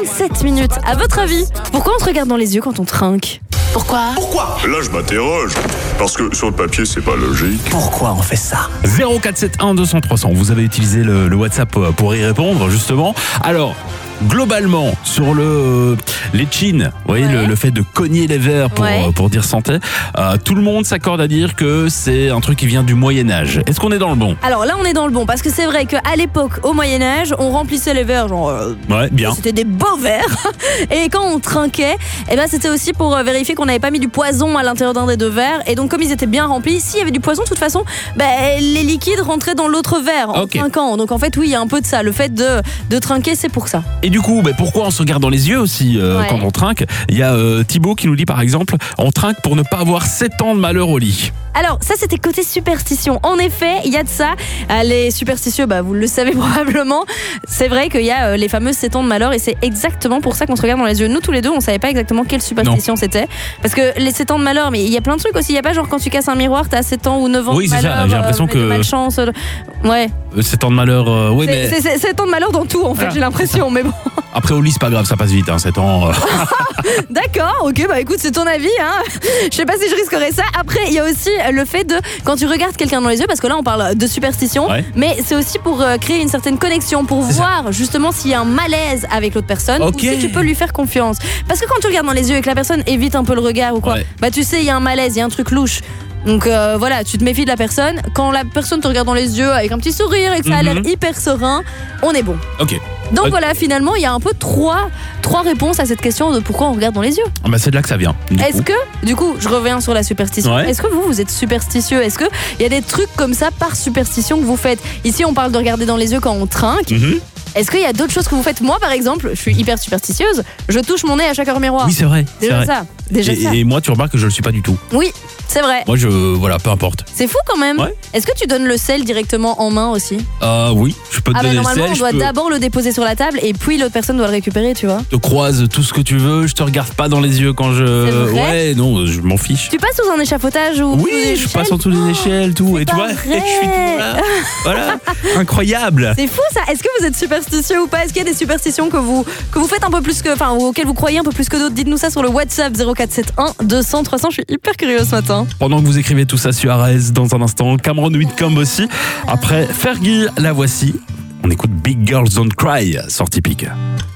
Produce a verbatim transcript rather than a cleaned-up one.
trente-sept minutes. À votre avis, pourquoi on se regarde dans les yeux quand on trinque ? Pourquoi ? Pourquoi ? Là, je m'interroge. Parce que sur le papier, c'est pas logique. Pourquoi on fait ça ? zéro quatre sept un deux cents trois cents. Vous avez utilisé le, le WhatsApp pour y répondre, justement. Alors, globalement, sur le les chins, vous voyez, Ouais. le, le fait de cogner les verres pour, Ouais. pour dire santé, euh, tout le monde s'accorde à dire que c'est un truc qui vient du Moyen-Âge. Est-ce qu'on est dans le bon ? Alors là, on est dans le bon, parce que c'est vrai qu'à l'époque, au Moyen-Âge, on remplissait les verres, genre... euh, Ouais, bien. C'était des beaux verres. Et quand on trinquait, eh ben, c'était aussi pour euh, vérifier qu'on n'avait pas mis du poison à l'intérieur d'un des deux verres. Et donc, comme ils étaient bien remplis, s'il y avait du poison, de toute façon, ben, les liquides rentraient dans l'autre verre en Ok. trinquant. Donc, en fait, oui, il y a un peu de ça. Le fait de, de trinquer, c'est pour ça. Et du coup, bah, pourquoi on se regarde dans les yeux aussi euh, Ouais. quand on trinque ? Il y a euh, Thibaut qui nous dit par exemple, on trinque pour ne pas avoir sept ans de malheur au lit. Alors, ça, c'était côté superstition. En effet, il y a de ça. Euh, Les superstitieux, bah, vous le savez probablement. C'est vrai qu'il y a euh, les fameuses sept ans de malheur et c'est exactement pour ça qu'on se regarde dans les yeux. Nous, tous les deux, on savait pas exactement quelle superstition c'était. Parce que les sept ans de malheur, mais il y a plein de trucs aussi. Il y a pas genre quand tu casses un miroir, t'as sept ans ou neuf ans Oui, de c'est ça. malheur. J'ai l'impression euh, que- de malchance. euh, Ouais. Euh, sept ans de malheur, euh, oui, C'est- mais C'est c'est sept ans de malheur dans tout, en fait, Ah. j'ai l'impression. Mais bon, après au lit, c'est pas grave, ça passe vite, hein, sept ans. euh. d'accord, ok, bah écoute, c'est ton avis, hein. Je sais pas si je risquerais ça. Après, il y a aussi le fait de, quand tu regardes quelqu'un dans les yeux, parce que là, on parle de superstition, Ouais. mais c'est aussi pour euh, créer une certaine connexion, pour C'est voir justement s'il y a un malaise avec l'autre personne, Ok. ou si tu peux lui faire confiance. Parce que quand tu regardes dans les yeux et que la personne évite un peu le regard ou quoi, Ouais. bah tu sais, il y a un malaise, il y a un truc louche. Donc euh, voilà, tu te méfies de la personne. Quand la personne te regarde dans les yeux avec un petit sourire et que ça a l'air Mhm. hyper serein, on est bon. Ok. Donc Ok. voilà, finalement, il y a un peu trois, trois réponses à cette question de pourquoi on regarde dans les yeux. Ah bah, c'est de là que ça vient. du Est-ce coup. que, du coup, je reviens sur la superstition. Ouais. Est-ce que vous, vous êtes superstitieux ? Est-ce qu'il y a des trucs comme ça par superstition que vous faites ? Ici, on parle de regarder dans les yeux quand on trinque. Mhm. Est-ce qu'il y a d'autres choses que vous faites ? Moi, par exemple, je suis hyper superstitieuse. Je touche mon nez à chaque heure miroir. Oui, c'est vrai. c'est Déjà vrai. ça. Déjà Et, ça. et moi, tu remarques que je le suis pas du tout. Oui, c'est vrai. Moi, je. Voilà, peu importe. C'est fou quand même. Ouais. Est-ce que tu donnes le sel directement en main aussi ? Euh, oui, je peux te Ah bah donner le normalement, sel, on je doit peux d'abord le déposer sur la table et puis l'autre personne doit le récupérer, tu vois. te croise tout ce que tu veux, je te regarde pas dans les yeux quand je. C'est vrai Ouais, non, je m'en fiche. Tu passes sous un échafaudage ou sous Oui, des je échelles passe en dessous des échelles, tout. c'est Et tu pas vois, vrai. je suis tout là. Voilà, incroyable. C'est fou ça. Est-ce que vous êtes superstitieux ou pas ? Est-ce qu'il y a des superstitions que vous que vous faites un peu plus que, enfin, auxquelles vous croyez un peu plus que d'autres ? Dites-nous ça sur le WhatsApp zéro quatre sept un deux cents trois cents. Je suis hyper curieuse ce matin. Pendant que vous écrivez tout ça sur Arès, dans un instant, Cameron Whitcomb aussi. Après Fergie, la voici. On écoute Big Girls Don't Cry, sortie pique.